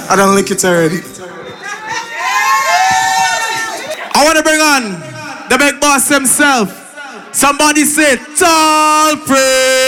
I don't lick it already. I want to bring on the big boss himself. Somebody say, Tall Prince.